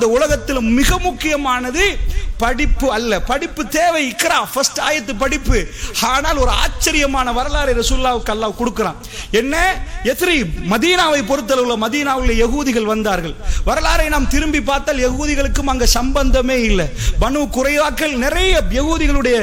இந்த உலகத்தில் மிக முக்கியமானது படிப்பு அல்ல. படிப்பு தேவை, இக்ரா ஃபர்ஸ்ட் ஆயத்து படிப்பு. ஆனால் ஒரு ஆச்சரியமான வரலாறு ரசூலுல்லாஹ்வுக்கு அல்லாஹ் கொடுக்கிறான். என்ன? யத்ரிப் மதீனாவை பொறுத்தளவுல மதீனாவுல யகூதிகள் வந்தார்கள். வரலாறை நாம் திரும்பி பார்த்தால் யகூதிகளுக்கும் அங்க சம்பந்தமே இல்லை. பனு குறைவாக்கள் நிறைய யகூதிகளுடைய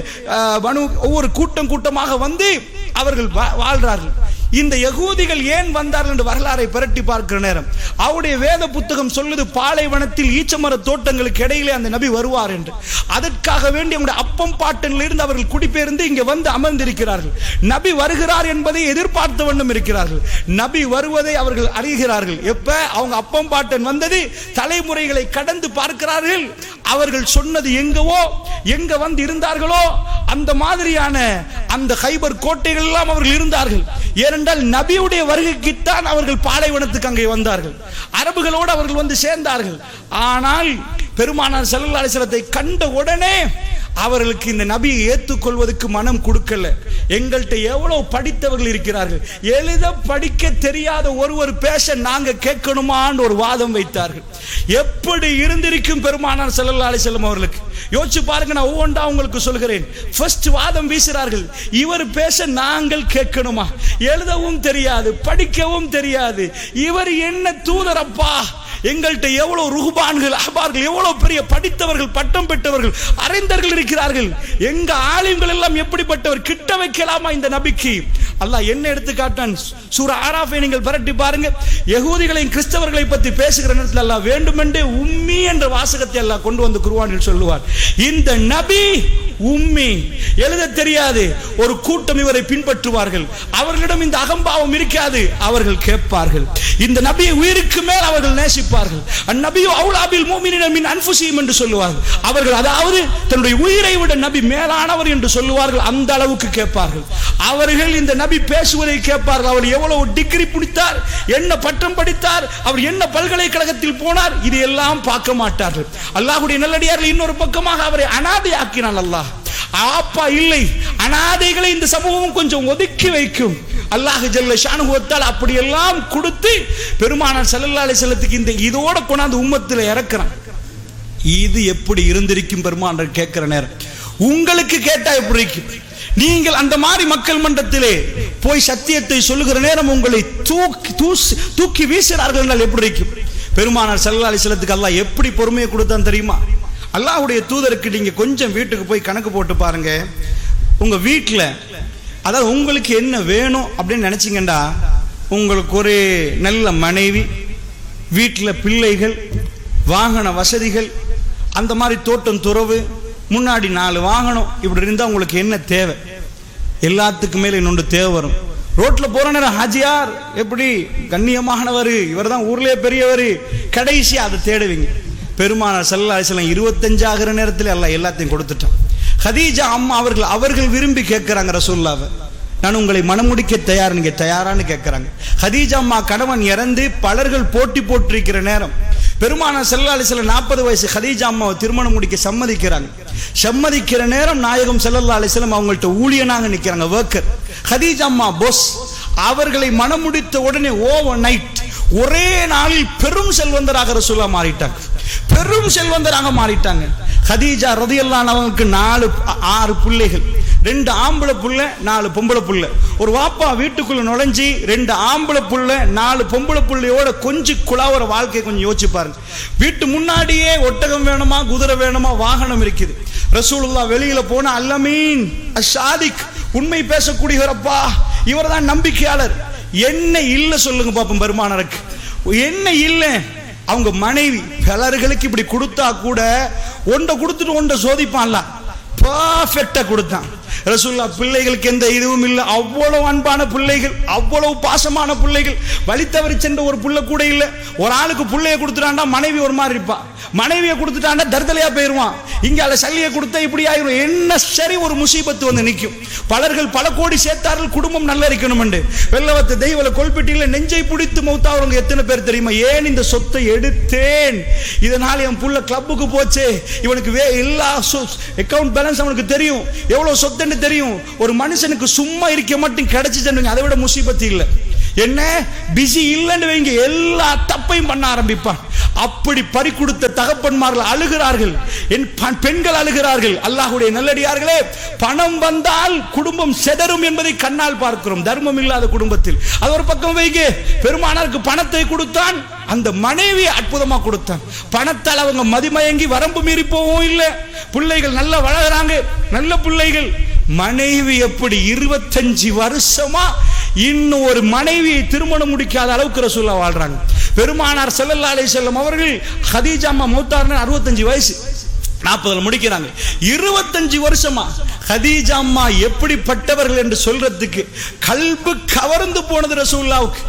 ஒவ்வொரு கூட்டம் கூட்டமாக வந்து அவர்கள் வாழ்றார்கள். இந்த யகூதிகள் ஏன் வந்தார்கள் என்று வரலாறை புரட்டி பார்க்கிற நேரம் அவருடைய வேத புத்தகம் சொல்லுது, பாலைவனத்தில் ஈச்சமர தோட்டங்களுக்கு இடையிலே அந்த நபி வருவார் என்று. அதற்காக வேண்டி அவருடைய அப்பம் பாட்டனில் இருந்து அவர்கள் குடிபெயர்ந்து இங்கே வந்து அமர்ந்திருக்கிறார்கள். நபி வருகிறார் என்பதை எதிர்பார்த்த வண்ணம் இருக்கிறார்கள். நபி வருவதை அவர்கள் அறிகிறார்கள். எப்ப அவங்க அப்பம் பாட்டன் வந்தது, தலைமுறைகளை கடந்து பார்க்கிறார்கள். அவர்கள் சொன்னது எங்க வந்து இருந்தார்களோ அந்த மாதிரியான அந்த ஹைபர் கோட்டைகள் எல்லாம் அவர்கள் இருந்தார்கள். ஏனென்றால் நபியுடைய வருகைக்குத்தான் அவர்கள் பாலைவனத்துக்கு அங்கே வந்தார்கள். அரபுகளோடு அவர்கள் வந்து சேர்ந்தார்கள். ஆனால் பெருமானார் ஸல்லல்லாஹு அலைஹி வஸல்லத்தை கண்ட உடனே அவர்களுக்கு இந்த நபியை ஏற்றுக்கொள்வதற்கு மனம் கொடுக்கல. எங்கள்கிட்ட எவ்வளவு படித்தவர்கள் இருக்கிறார்கள், எழுத படிக்க தெரியாத ஒருவர் பேச நாங்க கேட்கணுமான்னு ஒரு வாதம் வைத்தார்கள். எப்படி இருந்திருக்கும் பெருமானார் ஸல்லல்லாஹு அலைஹி வஸல்லம் அவர்களுக்கு? யோசிச்சு பாருங்க, நான் ஒவ்வொன்றா உங்களுக்கு சொல்கிறேன். ஃபர்ஸ்ட் வாதம் வீசுறார்கள், இவர் பேச நாங்கள் கேட்கணுமா? எழுதவும் தெரியாது, படிக்கவும் தெரியாது, இவர் என்ன தூதரப்பா? எங்கள்கிட்ட எவ்வளவு ருஹ்பான்கள், அஹ்பார்கள், எவ்வளவு பெரிய படித்தவர்கள், பட்டம் பெற்றவர்கள், அறிந்தவர்கள் இருக்கிறார்கள். எங்க ஆலிம்கள் எல்லாம் எப்படிப்பட்டவர்? கிட்ட வைக்கலாமா இந்த நபிக்கு? அல்லாஹ் என்ன எடுத்து காட்டான்? சூரா ஆராஃபை நீங்கள் பரட்டி பாருங்க. யகூதிகளையும் கிறிஸ்தவர்களை பற்றி பேசுகிற நேரத்தில் அல்லாஹ் வேண்டுமென்றே உம்மி என்ற வாசகத்தை அல்லாஹ் கொண்டு வந்து குர்ஆனில் சொல்லுவார். இந்த நபி உம்மி, எழுத தெரியாது. ஒரு கூட்டம் இவரை பின்பற்றுவார்கள். அவர்களிடம் இந்த அகம்பாவம் இருக்காது. அவர்கள் கேட்பார்கள். இந்த நபியை உயிருக்கு மேல் அவர்கள் நேசிப்பார்கள். அந்நபியு அவுலா பில் முஃமினீன மின் அன்ஃபுஸிஹிம் என்று சொல்லுவார்கள். அவர்கள் அதாவது தன்னுடைய உயிரை விட நபி மேலானவர் என்று சொல்லுவார்கள். அந்த அளவுக்கு கேட்பார்கள். அவர்கள் இந்த நபி பேசுவதை கேட்பார்கள். அவர் எவ்வளவு டிகிரி முடித்தார், என்ன பட்டம் படித்தார், அவர் என்ன பல்கலைக்கழகத்தில் போனார், இது எல்லாம் பார்க்க மாட்டார்கள். அல்லாஹ்வுடைய நல்லடியார்கள் இன்னொரு பக்கமாக அவரை அனாதை ஆக்கினான் அல்லாஹ். அப்பா இல்லை, அனாதைகளை இந்த சமூகம் கொஞ்சம் ஒதுக்கி வைக்கும். அல்லாஹ் ஜல்ல ஷானுஹு வ தஆலா அப்படியெல்லாம் கொடுத்து பெருமானார் ஸல்லல்லாஹு அலைஹி வஸல்லத்துக்கு இந்த இதோட கொண்டாந்து உம்மத்தில் இறக்குறான். இது எப்படி இருந்திருக்கும் பெருமானார் கேட்கிற நேரம் உங்களுக்கு கேட்டா எப்படி இருக்கும்? நீங்கள் அந்த மாதிரி மக்கள் மன்றத்திலே போய் சத்தியத்தை சொல்லுகிற நேரம் உங்களை தூக்கி வீசுகிறார்கள் என்றால் எப்படி இருக்கும்? பெருமானார் ஸல்லல்லாஹு அலைஹி வஸல்லத்துக்கு அல்லாஹ் எப்படி பொறுமையை கொடுத்தான் தெரியுமா? அல்லாஹ்வுடைய தூதருக்கு நீங்க கொஞ்சம் வீட்டுக்கு போய் கணக்கு போட்டு பாருங்க. உங்க வீட்டில் அதாவது உங்களுக்கு என்ன வேணும் அப்படின்னு நினைச்சீங்கண்டா, உங்களுக்கு ஒரு நல்ல மனைவி, வீட்டில் பிள்ளைகள், வாகன வசதிகள், அந்த மாதிரி தோட்டம் துறவு, முன்னாடி 4 வாகனம், இப்படி இருந்தால் உங்களுக்கு என்ன தேவை? எல்லாத்துக்கு மேலே இன்னொன்று தேவை வரும். ரோட்டில் போகிற நேரம் ஹாஜியார் எப்படி கண்ணியமானவர், இவர் தான் ஊர்லேயே பெரியவர், கடைசி அதை தேடுவீங்க. பெருமானார் ஸல்லல்லாஹு அலைஹி வஸல்லம் 25 ஆகிற நேரத்தில் எல்லாம் எல்லாத்தையும் கொடுத்துட்டான். ஹதீஜா அம்மா அவர்கள் விரும்பி கேட்குறாங்க ரசூலுல்லாஹ்வை, நான் உங்களை மணமுடிக்க தயார், நீங்க தயாரான்னு கேட்குறாங்க. ஹதீஜா அம்மா கணவன் இறந்து பலர்கள் போட்டி போட்டிருக்கிற நேரம் பெருமானார் ஸல்லல்லாஹு அலைஹி வஸல்லம் 40 வயசு ஹதீஜா அம்மாவை திருமணம் முடிக்க சம்மதிக்கிற நேரம் நாயகம் ஸல்லல்லாஹு அலைஹி வஸல்லம் அவங்கள்ட்ட ஊழியனாக நிற்கிறாங்க, ஒர்க்கர். ஹதீஜா அம்மா பொஸ். அவர்களை மனம் முடித்த உடனே ஓவர் நைட் ஒரே நாளில் பெரும் செல்வந்தராக ரசூலுல்லாஹ் மாறிட்டாங்க, பெரும் செல்வந்தராக மாறிட்டாங்க. ஹதீஜா ரலியல்லாஹு அன்ஹாவுக்கு 6 பிள்ளைகள், 2 ஆம்பளை புள்ள 4 பொம்பளை புள்ள. ஒரு வாப்பா வீட்டுக்குள்ள நுழைஞ்சி 2 ஆம்பளை புள்ள 4 பொம்பளை புள்ளையோட கொஞ்சம் குழாவற வாழ்க்கை கொஞ்சம் யோசிச்சு பாருங்க. வீட்டு முன்னாடியே ஒட்டகம் வேணுமா, குதிரை வேணுமா, வாகனம் இருக்குது. ரசூலுல்லாஹ் வெளியில போன அல்லமீன் அஷாதிக், உண்மை பேசக்கூடியவரப்பா, இவர் தான் நம்பிக்கையாளர். என்ன இல்லை சொல்லுங்க பாப்போம் பெருமானாருக்கு, என்ன இல்லை? அவங்க மனைவி பலர்களுக்கு இப்படி கொடுத்தா கூட ஒன்றை கொடுத்துட்டு ஒன்றை சோதிப்பான்ல, பர்ஃபெக்டா கொடுத்தான். ரசூலுல்லாஹ் பிள்ளைகளுக்கு எந்த இதுவும் இல்லை, அவ்வளவு அன்பான பிள்ளைகள், அவ்வளவு பாசமான பிள்ளைகள். வழி தவறி சென்ற ஒரு புள்ள கூட இல்லை. ஒரு ஆளுக்கு பிள்ளைய கொடுத்துட்டாண்டா மனைவி ஒரு மாதிரி இருப்பா, மனைவியை கொடுத்துட்டாண்டா தர்தலையா போயிருவான். இங்க அல்ல சல்லியை கொடுத்தா இப்படி ஆயிரும். என்ன சரி ஒரு முசீபத்து வந்து நிற்கும். பலர்கள் பல கோடி சேர்த்தார்கள் குடும்பம் நல்லா இருக்கணும் என்று. வெள்ளவத்த தெய்வல கொல்பெட்டியில நெஞ்சை பிடித்து மௌத்தாவங்க எத்தனை பேர் தெரியுமா? ஏன் இந்த சொத்தை எடுத்தேன், இதனால் என் புள்ள கிளப்புக்கு போச்சு, இவனுக்கு எல்லா அக்கவுண்ட் பேலன்ஸ் அவனுக்கு தெரியும், எவ்வளவு சொத்துன்னு தெரியும். ஒரு மனுஷனுக்கு சும்மா இருக்க மட்டும் கிடைச்சிச்சு, அதை விட முசீபத்து இல்லை. என்ன பிஸி இல்லைன்னு வைங்க, எல்லா தப்பையும் பண்ண ஆரம்பிப்பான். அப்படி பறி கொடுத்த தகப்பன்மார்கள் அழுகிறார்கள், என் பெண்கள் அழுகிறார்கள். அல்லாஹ்வுடைய நல்லடியார்களே, பணம் வந்தால் குடும்பம் செதறும் என்பதை கண்ணால் பார்க்கிறோம். தர்மம் இல்லாத குடும்பத்தில் அது ஒரு பக்கம் வைக்க, பெருமானாருக்கு பணத்தை கொடுத்தான், அந்த மனைவி அற்புதமா கொடுத்தான். பணத்தால் அவங்க மதிமயங்கி வரம்பு மீறி போகவும் இல்லை, பிள்ளைகள் நல்லா வளர்கிறாங்க, நல்ல பிள்ளைகள். மனைவி எப்படி 25 வருஷமா இன்னும் ஒரு மனைவியை திருமணம் முடிக்காத அளவுக்கு ரசூலுல்லாஹ் வாழ்றாங்க. பெருமானார் ஸல்லல்லாஹு அலைஹி வஸல்லம் அவர்கள் ஹதீஜா அம்மா மௌத்தான 65 வயசு, 40 முடிக்கிறாங்க. 25 வருஷமா ஹதீஜா அம்மா எப்படிப்பட்டவர்கள் என்று சொல்றதுக்கு கல்பு கவர்ந்து போனது ரசூலுல்லாஹ்வுக்கு.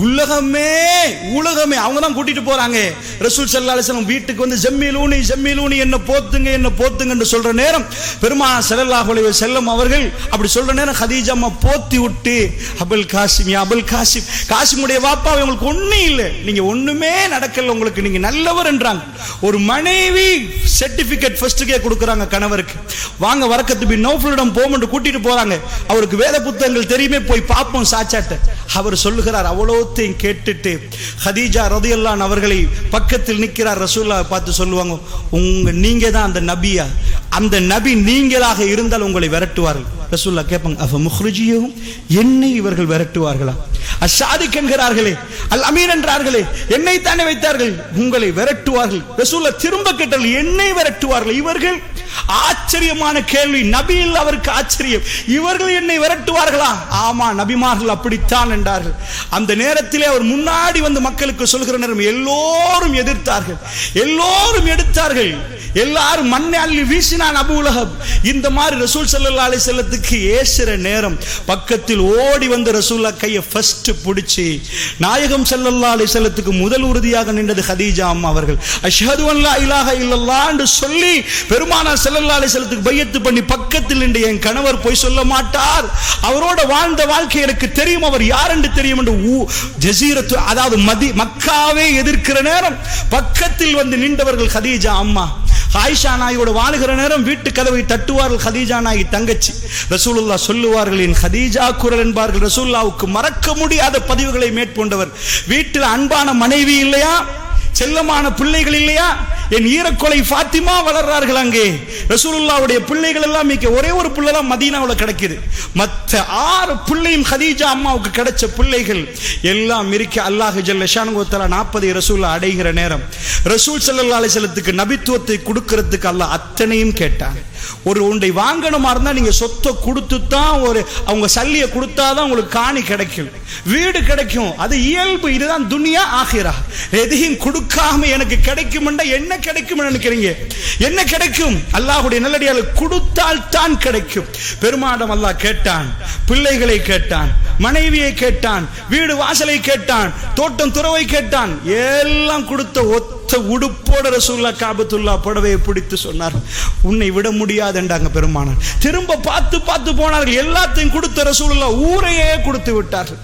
உலகமே அவங்க தான் கூட்டிட்டு போறாங்க. ரசூல் ஸல்லல்லாஹு அலைஹி வஸல்லம் வீட்டுக்கு வந்து ஜம்மீலூனி என்ன போத்துங்க என்று சொல்ற நேரம் பெருமானார் ஸல்லல்லாஹு அலைஹி வஸல்லம் அவர்கள் அப்படி சொல்ற நேரம் ஹதீஜா அம்மா போத்தி விட்டு, அபுல் காசிம், காசிமுடைய வாப்பா, உங்களுக்கு ஒண்ணும் இல்லை, நீங்க ஒண்ணுமே நடக்கல, உங்களுக்கு நீங்க நல்லவர் என்றாங்க. ஒரு மனைவி சர்டிபிகேட் ஃபர்ஸ்ட்கே கொடுக்கறாங்க கணவருக்கு. வாங்க வரக்கத்து பின் நௌஃபலிடம் போமென்று கூட்டிட்டு போறாங்க. அவருக்கு வேத புத்தகங்கள் தெரியுமே, போய் பாப்போம் சாச்சாட்ட. அவர் சொல்லுகிறார். அவ்வளோத்தையும் கேட்டுட்டு ஹதீஜா ரலியல்லாஹு அன்ஹா அவர்களை பக்கத்தில் நிற்கிறார். ரசூலுல்லாஹ் பார்த்து சொல்லுவாங்க, நீங்க தான் அந்த நபியா? அந்த நபி நீங்களாக இருந்தால் உங்களை விரட்டுவார்கள். ரசூலுல்லாஹ் கேட்பாங்க, அஃப முஹ்ரிஜியஹும், என்னை இவர்கள் விரட்டுவார்களா? அஷாதிக் என்கிறார்களே, அல் அமீன் என்றார்களே, என்னை தானே வைத்தார்கள், உங்களை விரட்டுவார்கள். ரசூலுல்லாஹ் திரும்ப கேட்டார்கள், என்னை விரட்டுவார்கள் இவர்கள்? ஆச்சரியமான கேள்வி. நபியில் அவருக்கு ஆச்சரியம், இவர்கள் என்னை விரட்டுவார்களா? ஆமா, நபிமார்கள் அப்படித்தான் என்றார்கள். அந்த நேரத்திலே அவர் முன்னாடி வந்து மக்களுக்கு சொல்கிற நேரம் எல்லோரும் எதிர்த்தார்கள், எல்லோரும் எடுத்தார்கள், எல்லாரும் மண்ணை அள்ளி வீசினான் அபூ லஹப். இந்த மாதிரி ரசூல் ஸல்லல்லாஹு அலைஹி வஸல்லத்துக்கு ஏசுற நேரம் பக்கத்தில் ஓடி வந்து ரசூலுல்லாஹ் கையை ஃபர்ஸ்ட் பிடிச்சி நாயகம் ஸல்லல்லாஹு அலைஹி வஸல்லத்துக்கு முதல் உறுதியாக நின்றது ஹதீஜா அம்மா அவர்கள். அஷ்ஹது அன் லா இலாஹ இல்லல்லாஹ் என்று சொல்லி பெருமானார் ஸல்லல்லாஹு அலைஹி வஸல்லத்துக்கு பையத்து பண்ணி பக்கத்தில் நின்று, என் கணவர் போய் சொல்ல மாட்டார், அவரோட வாழ்ந்த வாழ்க்கை எனக்கு தெரியும், அவர் யார் என்று தெரியும் என்று ஜஸீரத்து, அதாவது மக்காவே எதிர்க்கிற நேரம் பக்கத்தில் வந்து நின்றவர்கள் ஹதீஜா அம்மா. ஆயிஷா நாயோட வாழுகிற நேரம் வீட்டு கதவை தட்டுவார்கள் ஹதீஜா நாயி தங்கச்சி. ரசூலுல்லாஹ் சொல்லுவார்கள், என் ஹதீஜா குரல் என்பார்கள். ரசூலுல்லாஹ்வுக்கு மறக்க முடியாத பதிவுகளை மேற்கொண்டவர். வீட்டில் அன்பான மனைவி இல்லையா, செல்லமான பிள்ளைகள் இல்லையா, என் ஈரக்கொலை ஃபாத்திமா வளர்றார்கள் அங்கே. ரசூலுல்லாஹ்வுடைய பிள்ளைகள் எல்லாம் ஒரே ஒரு பிள்ளை தான் மதீனாவுல கிடைக்குது. மற்ற 6 பிள்ளையும் ஹதீஜா அம்மாவுக்கு கிடைச்ச பிள்ளைகள் எல்லாம் இருக்க. அல்லாஹ் ஜல்ல ஷானுஹு வ தஆலா 40 ரசூலுல்லாஹ் அடைகிற நேரம் ரசூல் ஸல்லல்லாஹு அலைஹி வஸல்லத்துக்கு நபித்துவத்தை கொடுக்கிறதுக்கு அல்லாஹ் அத்தனையும் கேட்டாங்க. ஒரு ஒன்றை வாங்கணுமா இருந்தா நீங்க சொத்தை கொடுத்து தான், ஒரு அவங்க சல்லியை கொடுத்தாதான் உங்களுக்கு காணி கிடைக்கும், வீடு கிடைக்கும், அது இயல்பு. இதுதான் துனியா ஆகிரா. எதையும் கொடுக்காம எனக்கு கிடைக்கும் என்ன கிடைக்கும் நினைக்கிறீங்க? என்ன கிடைக்கும்? அல்லாஹ்வுடைய நல்லடியார்கள் கொடுத்தால் தான் கிடைக்கும். பெருமாடம் அல்லாஹ் கேட்டான், பிள்ளைகளை கேட்டான், மனைவியை கேட்டான், வீடு வாசலை கேட்டான், தோட்டம் துறவை கேட்டான், எல்லாம் கொடுத்த ஒத்த உடுப்போட ரசூலுல்லாஹ் காபத்துல்லாஹ் புடவையை பிடித்து சொன்னார், உன்னை விட முடியாது என்றாங்க பெருமானார். திரும்ப பார்த்து போனார்கள். எல்லாத்தையும் கொடுத்த ரசூலுல்லாஹ் ஊரையே கொடுத்து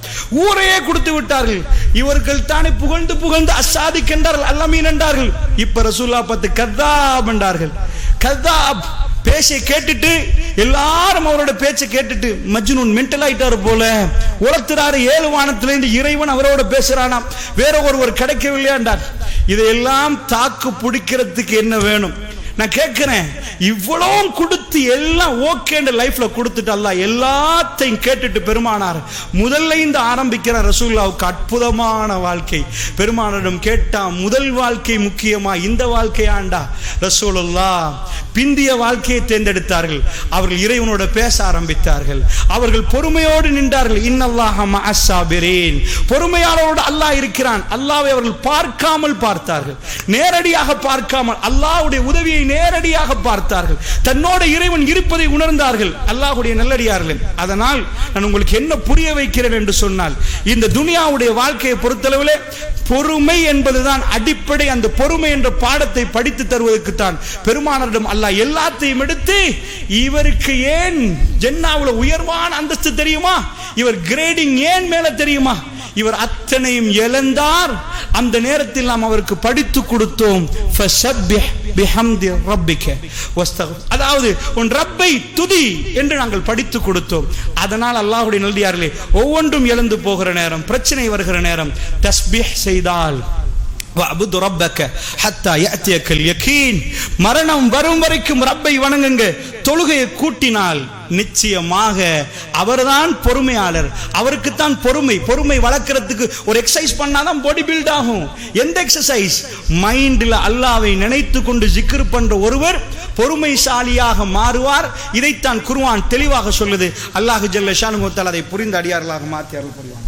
விட்டார்கள். இவர்கள் தானே புகழ்ந்து அசாதிக் என்றார்கள், அல்லமீன் என்றார்கள். இப்ப ரசூலுல்லாஹ் பார்த்து கத்தாப் என்றார்கள். கத்தாப் பேச்சை கேட்டுட்டு எல்லாரும் அவரோட பேச்சை கேட்டுட்டு மஜ்னூன் மென்டல் ஆயிட்டாரு போல, உரத்துறாரு 7 வானத்திலிருந்து இறைவன் அவரோட பேசுறானா, வேற ஒருவர் கிடைக்கவில்லையா என்றார். இதையெல்லாம் தாக்கு பிடிக்கிறதுக்கு என்ன வேணும்? நான் கேட்கிறேன், இவ்வளவு கொடுத்து எல்லாம் ஓகே லைஃப்ல கொடுத்துட்டு அல்லாஹ் எல்லாத்தையும் கேட்டுட்டு பெருமானார் முதல்ல இந்த ஆரம்பிக்கிற ரசூலுல்லாஹ்வுக்கு அற்புதமான வாழ்க்கை. பெருமானாரிடம் கேட்டா, முதல் வாழ்க்கை முக்கியமா, இந்த வாழ்க்கையாண்டா? ரசூலுல்லாஹ் பிந்திய வாழ்க்கையை தேர்ந்தெடுத்தார்கள். அவர்கள் இறைவனோட பேச ஆரம்பித்தார்கள். அவர்கள் பொறுமையோடு நின்றார்கள். இன்னல்லாஹ மஅஸ் ஸாபிரீன், பொறுமையாளரோடு அல்லாஹ் இருக்கிறான். அல்லாஹ்வை அவர்கள் பார்க்காமல் பார்த்தார்கள், நேரடியாக பார்க்காமல் அல்லாஹ்வுடைய உதவியை நேரடியாக பார்த்தார்கள். தன்னோட இறைவன் இருப்பதை உணர்ந்தார்கள். அல்லாஹ்வுடைய நல்லடியார்களே, அதனால் நான் உங்களுக்கு என்ன புரிய வைக்கிறேன் என்று சொன்னால், இந்த துனியாவுடைய வாழ்க்கையை பொறுத்தளவிலே பொறுமை என்பதுதான் அடிப்படை. அந்த பொறுமை என்ற பாடத்தை படித்து தருவதற்கு தான் பெருமானாரிடம் அல்லாஹ் எல்லாத்தையும் எடுத்து, இவருக்கு ஏன் ஜன்னாவுல உயர்வான அந்தஸ்து தெரியுமா, இவர் கிரேடிங் ஏன் மேல தெரியுமா, இவர் அத்தனையும் இழந்தார். அந்த நேரத்தில் நாம் அவருக்கு படித்து கொடுத்தோம், ஃபஸப்பிஹ் பிஹம்தி ரப்பிக வஸ்தக்ஃபிர், அதாவது உன் ரப்பை துதி என்று நாங்கள் படித்து கொடுத்தோம். அதனால் அல்லாஹ்வுடைய நல்லடியார்களே, ஒவ்வொன்றும் இழந்து போகிற நேரம், பிரச்சனை வருகிற நேரம் தஸ்பீஹ் செய்தால் வஅபுது ரப்பக ஹத்தா யஅதியகல் யகீன். மரணம் வரும் வரைக்கும் ரப்பை வணங்குங்க. தொழுகையை கூட்டினால் நிச்சயமாக அவர்தான் பொறுமையாளர். அவருக்குத்தான் பொறுமை வளர்க்கறதுக்கு ஒரு எக்ஸசைஸ் பண்ணாதான் பாடி பில்ட் ஆகும். எந்த எக்ஸசைஸ்? மைண்ட்ல அல்லாஹ்வை நினைத்து கொண்டு ஜிக்ர் பண்ற ஒருவர் பொறுமைசாலியாக மாறுவார். இதைத்தான் குர்ஆன் தெளிவாக சொல்லுது. அல்லாஹ் ஜல்ல ஷானுஹு வ தஆலா அதை புரிந்த அடியார்களாக மாற்றி அருள் புரிவான்.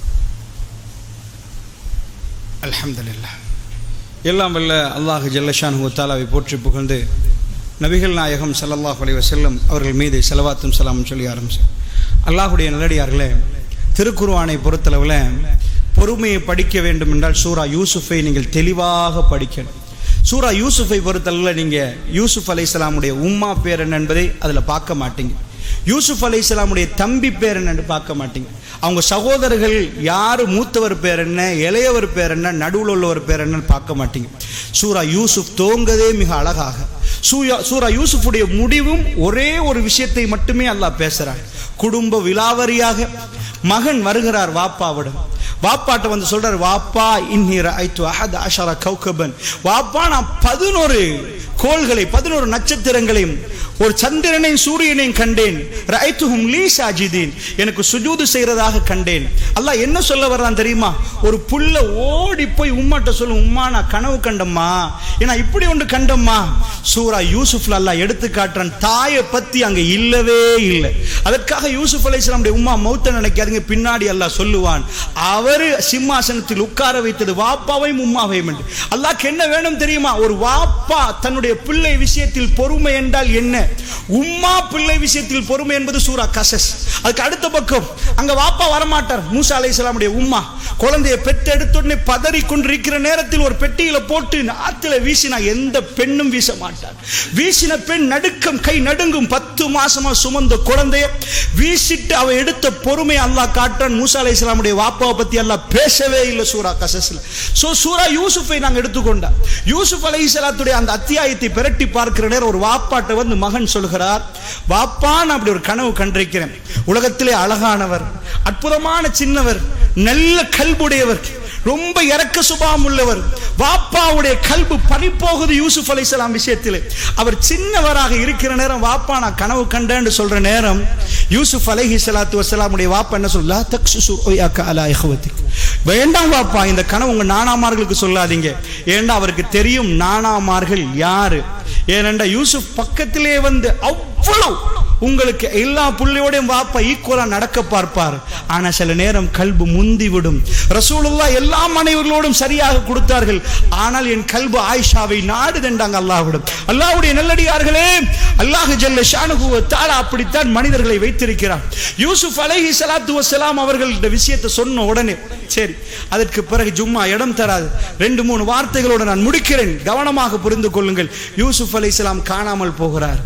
அல்ஹம்துலில்லாஹ். எல்லாம் வல்ல அல்லாஹ் ஜல்ல ஷானுஹு வ தஆலாவை போற்றி புகழ்ந்து நபிகள் நாயகம் ஸல்லல்லாஹு அலைஹி வஸல்லம் அவர்கள் மீது ஸலவாத்தும் ஸலாமும் சொல்லி ஆரம்பிச்சோம். அல்லாஹ்வுடைய நல்லடியார்களே, திருக்குர்ஆனை பொறுத்தளவில் பொறுமையை படிக்க வேண்டும் என்றால் சூரா யூசுஃபை நீங்கள் தெளிவாக படிக்கணும். சூரா யூசுஃபை பொறுத்தளவில் நீங்கள் யூசுஃப் அலைஹிஸ்ஸலாமுடைய உம்மா பேர் என்ன என்பதை அதில் பார்க்க மாட்டீங்க. யூசுஃப் அலைஹிஸ்ஸலாமுடைய தம்பி பேர் என்னன்னு பார்க்க மாட்டீங்க. அவங்க சகோதரர்கள் யார், மூத்தவர் பேர் என்ன, இளையவர் பேர் என்ன, நடுவில் உள்ளவர் பேர் என்னன்னு பார்க்க மாட்டீங்க. சூரா யூசுஃப் தோங்கதே மிக அழகாக. சூரா யூசுஃபுடைய முடிவும் ஒரே ஒரு விஷயத்தை மட்டுமே அல்லாஹ் பேசுறார். குடும்ப விலாவரியாக மகன் வருகிறார் வாப்பாவிடம். வாப்பாட்ட வந்து சொல்றார், வாப்பா இன்னி ரஅய்து அஹத அஷர கௌகபன். வாப்பா, நான் 11 கோள்களை 11 நட்சத்திரங்களையும் ஒரு சந்திரனையும் சூரியனையும் கண்டேன். ரஅய்துஹும் லீ சாஜிதீன். எனக்கு சுஜூது செய்யறதாக கண்டேன். அல்லாஹ் என்ன சொல்ல வர்றான் தெரியுமா? ஒரு புள்ள ஓடி போய் உம்மாட்ட சொல்லும், உம்மா நான் கனவு கண்டம்மா, ஏன்னா இப்படி ஒன்று கண்டம்மா. சூரா யூசுஃப்ல அல்லாஹ் எடுத்து காட்டுறான். தாயை பத்தி அங்க இல்லவே இல்லை. அதற்காக யூசுப் அலைஹிஸ்ஸலாமுடைய உம்மா மௌத்த நினைக்காதீங்க. பின்னாடி அல்லாஹ் சொல்லுவான், அவரு சிம்மாசனத்தில் உட்கார வைத்தது வாப்பாவையும் உம்மாவையும் என்று. அல்லாஹ்க்கு என்ன வேணும் தெரியுமா? ஒரு வாப்பா தன்னுடைய பிள்ளை விஷயத்தில் பொறுமை என்றால் என்ன, உம்மா பிள்ளை விஷயத்தில் பொறுமை என்பது சூரா கசஸ். அதுக்கு அடுத்த பக்கம் அங்க வாப்பா வரமாட்டார். மூசா அலைஹிஸ்ஸலாமுடைய உம்மா குழந்தையை பெற்று எடுத்துடனே பதறி கொண்டிருக்கிற நேரத்தில் ஒரு பெட்டியில போட்டு ஆத்துல வீசினா எந்த பெண்ணும் வீச மாட்டார். வீசின பெண் நடுக்கம், கை நடுங்கும். 10 மாசமா சுமந்த குழந்தைய வீசிட்டு அவ எடுத்த பொறுமை அல்லாஹ் காட்டுறான். மூசா அலைஹிஸ்ஸலாமுடைய வாப்பாவை பத்தி அல்லாஹ் பேசவே இல்லை சூரா கசஸ்ல. சோ சூரா யூசுஃபை நாங்க எடுத்துக்கொண்டா, யூசுப் அலைஹிஸ்ஸலாத்துடைய அந்த அத்தியாயத்தை பிரட்டி பார்க்கிற நேரம் ஒரு வாப்பாட்ட வந்து மகன் சொல்கிறார், வாப்பா நான் அப்படி ஒரு கனவு கண்டிருக்கிறேன். உலகத்திலே அழகானவர், அற்புதமான சின்னவர், நல்ல கல்புடையவர், ரொம்ப இரக்க சுபாவம் உள்ளவர். வாப்பாவுடைய கல்பு பறிப்போகுது யூசுப் அலைஹிஸ்ஸலாம் விஷயத்தில். அவர் சின்னவராக இருக்கிற நேரம் வாப்பா நான் கனவு கண்டேன்னு சொல்ற நேரம் யூசுப் அலைஹிஸ்ஸலாத்து வஸ்ஸலாமுடைய வாப்பா என்ன சொல்ல, தக்ஸுசு ருயாக அலா இஹ்வதிக். வேண்டாம் வாப்பா, இந்த கனவு உங்க நானாமார்களுக்கு சொல்லாதீங்க. ஏண்டா அவருக்கு தெரியும் நானாமார்கள் யாரு. ஏனென்றா யூசுப் பக்கத்திலே வந்து அவ்வளவு உங்களுக்கு எல்லா புள்ளையோடையும் வாப்பா ஈக்குவலா நடக்க பார்ப்பார். ஆனா சில நேரம் கல்பு முந்தி விடும். ரசூலுல்லாஹ் எல்லா மனைவிகளோடும் சரியாக கொடுத்தார்கள். ஆனால் என் கல்பு ஆயிஷாவை நாடுதென்றாங்க அல்லாஹ்விடம். அல்லாஹ்வுடைய நல்லடியார்களே, அல்லாஹ் ஜல்ல ஷானுஹு வ தஆலா அப்படித்தான் மனிதர்களை வைத்திருக்கிறார். யூசுப் அலைஹிஸ்ஸலாத்து வஸ்ஸலாம் அவர்கள் இந்த விஷயத்தை சொன்ன உடனே சரி, அதற்கு பிறகு ஜும்மா இடம் தராது. 2-3 வார்த்தைகளோடு நான் முடிக்கிறேன், கவனமாக புரிந்து கொள்ளுங்கள். யூசுப் அலைஹிஸ்ஸலாம் காணாமல் போகிறார்.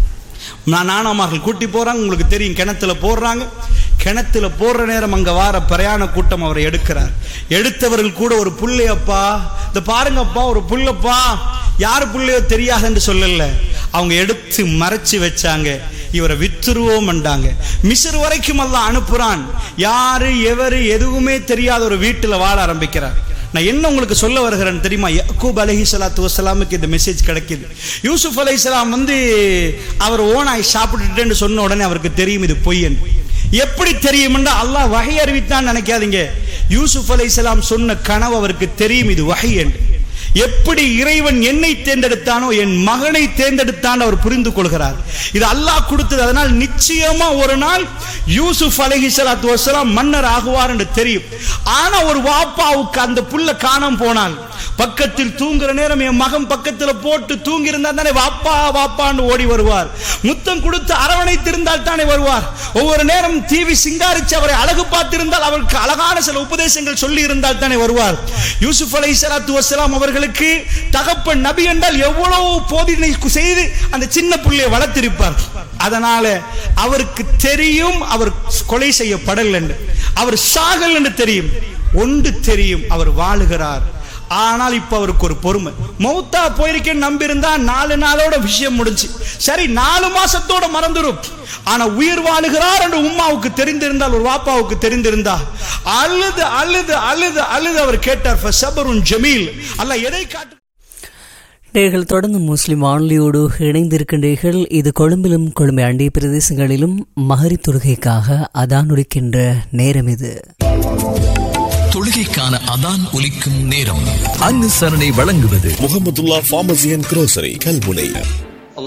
நானாமார்கள் கூட்டி போறாங்க. உங்களுக்கு தெரியும், கிணத்துல போடுறாங்க. கிணத்துல போடுற நேரம் அங்க வார பிரயாண கூட்டம் அவரை எடுக்கிறார். எடுத்தவர்கள் கூட ஒரு புள்ளையப்பா, இந்த பாருங்கப்பா ஒரு புள்ளப்பா, யாரு புள்ளையோ தெரியாது என்று சொல்லல, அவங்க எடுத்து மறைச்சு வச்சாங்க. இவரை வித்துருவோம் என்றாங்க. மிஸ்ர் வரைக்கும் அல்லாஹ் அனுப்புறான். யாரு எவரு எதுவுமே தெரியாத ஒரு வீட்டுல வாழ ஆரம்பிக்கிறார். நான் என்ன உங்களுக்கு சொல்ல வருகிறேன் தெரியுமா? யாக்கூப் அலைஹிஸ்ஸலாத்து வஸ்ஸலாமுக்கு இந்த மெசேஜ் கிடைக்குது. யூசுப் அலைஹிஸ்ஸலாம் வந்து அவர் ஓனாய் சாப்பிட்டுட்டேன்னு சொன்ன உடனே அவருக்கு தெரியும் இது பொய்யன். எப்படி தெரியும் என்றால் அல்லாஹ் வஹி அறிவித்தான் நினைக்காதீங்க. யூசுப் அலைஹிஸ்ஸலாம் சொன்ன கனவு அவருக்கு தெரியும் இது வஹி என்று. எப்படி இறைவன் என்னை தேர்ந்தெடுத்தானோ என் மகனை தேர்ந்தெடுத்தான் அவர் புரிந்து கொள்கிறார். இது அல்லாஹ் கொடுத்தது. அதனால் நிச்சயமா ஒரு நாள் யூசுப் அலைஹிஸ்ஸலாத்து வஸ்ஸலாம் மன்னர் ஆகுவார் என்று தெரியும். ஆனா ஒரு வாப்பாவுக்கு அந்த புள்ள காணாம போனால், பக்கத்தில் தூங்குற நேரம் என் மகன் பக்கத்தில் போட்டு தூங்கி இருந்தால் தானே வாப்பா வாப்பான்னு ஓடி வருவார். முத்தம் கொடுத்து அரவணைத்திருந்தால் தானே வருவார். ஒவ்வொரு நேரம் டிவி சிங்காரிச்சு அவரை அழகு பார்த்திருந்தால், அவருக்கு அழகான சில உபதேசங்கள் சொல்லி இருந்தால் தானே வருவார். யூசுப் அலைஹிஸ்ஸலாத்து வஸ்ஸலாம் அவர்களுக்கு தகப்பன் நபி என்றால் எவ்வளவு போதனை செய்து அந்த சின்ன பிள்ளையை வளர்த்திருப்பார். அதனால அவருக்கு தெரியும் அவர் கொலை செய்யப்படல் என்று, அவர் சாகல் என்று தெரியும். ஒன்று தெரியும், அவர் வாழுகிறார். ஆனால் இப்ப அவருக்கு ஒரு பொறுமை, மௌத்தா போயிருக்கேன்னு நம்பி இருந்தா 4 நாளோட விஷயம் முடிஞ்சு. சரி 4 மாசத்தோட மறந்துடும். ஆனா உயிர் வாழுகிறார் என்று உம்மாவுக்கு தெரிந்திருந்தால், ஒரு வாப்பாவுக்கு தெரிந்திருந்தா, அழுது அழுது அழுது அழுது அவர் கேட்டார், ஃபஸபருன் ஜமீல், அல்லாஹ் எதை காட்டு. நேர்கள் தொடர்ந்து முஸ்லிம் வானொலியோடு இணைந்திருக்கின்றீர்கள். இது கொழும்பிலும் கொழும்பை அண்டிய பிரதேசங்களிலும் மகரிப் தொழுகைக்காக அதான் ஒலிக்கின்ற நேரம். இது தொழுகைக்கான அதான் ஒலிக்கும் நேரம். அனுசரணை வழங்குவது முஹம்மதுல்லாஹ் ஃபார்மசி அண்ட் குரோசரி கல்முனை.